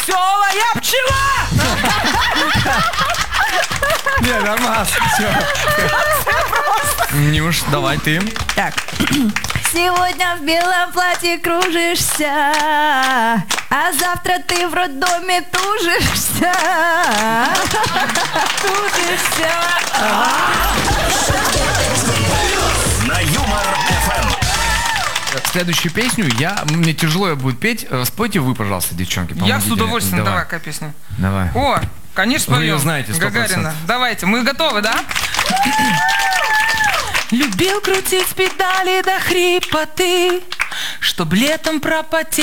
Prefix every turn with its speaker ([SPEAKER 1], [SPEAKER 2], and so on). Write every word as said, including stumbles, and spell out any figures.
[SPEAKER 1] веселая пчела!
[SPEAKER 2] Не, нормально, все. Нюш, давай ты.
[SPEAKER 1] Так. Сегодня в белом платье кружишься, а завтра ты в роддоме тужишься. Тужишься.
[SPEAKER 3] На Юмор эф эм.
[SPEAKER 2] Следующую песню я, мне тяжело ее будет петь. Спойте вы, пожалуйста, девчонки.
[SPEAKER 1] Я с удовольствием.
[SPEAKER 2] Давай.
[SPEAKER 1] Давай-ка песню.
[SPEAKER 2] Давай.
[SPEAKER 1] О, конечно,
[SPEAKER 2] Вы
[SPEAKER 1] поем.
[SPEAKER 2] ее знаете, сто процентов.
[SPEAKER 1] Гагарина. Давайте, мы готовы, да? Любил крутить педали до хрипоты, чтоб летом пропотеть.